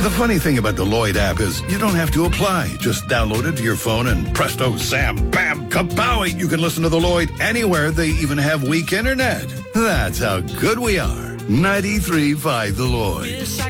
The funny thing about the Lloyd app is you don't have to apply. Just download it to your phone and presto, Sam, bam, kapowie. You can listen to the Lloyd anywhere. They even have weak internet. That's how good we are. 93.5 The Lloyd.